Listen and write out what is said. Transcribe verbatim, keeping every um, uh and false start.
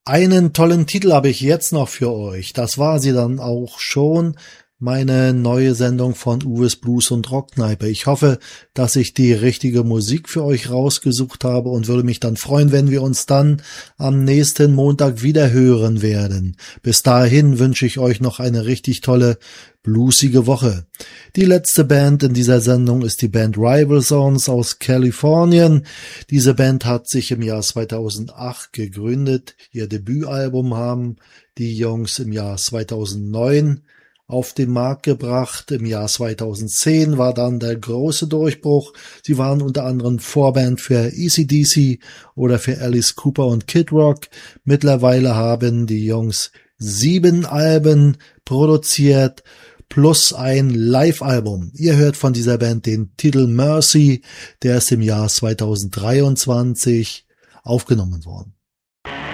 Einen tollen Titel habe ich jetzt noch für euch. Das war sie dann auch schon, meine neue Sendung von Uwes Blues und Rockkneipe. Ich hoffe, dass ich die richtige Musik für euch rausgesucht habe und würde mich dann freuen, wenn wir uns dann am nächsten Montag wieder hören werden. Bis dahin wünsche ich euch noch eine richtig tolle, bluesige Woche. Die letzte Band in dieser Sendung ist die Band Rival Sons aus Kalifornien. Diese Band hat sich im Jahr zweitausendacht gegründet. Ihr Debütalbum haben die Jungs im Jahr zweitausendneun auf den Markt gebracht. Im Jahr zweitausendzehn war dann der große Durchbruch. Sie waren unter anderem Vorband für A C D C oder für Alice Cooper und Kid Rock. Mittlerweile haben die Jungs sieben Alben produziert plus ein Live-Album. Ihr hört von dieser Band den Titel Mercy, der ist im Jahr zweitausenddreiundzwanzig aufgenommen worden.